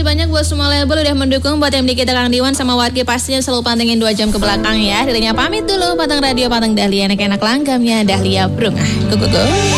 banyak buat semua label udah mendukung buat MD kita Kang Diwan sama Wargi, pastinya selalu pantengin 2 jam ke belakang ya. Dirinya pamit dulu, Patang Radio, Patang Dahlia, enak-enak langgamnya Dahlia Brung. Go.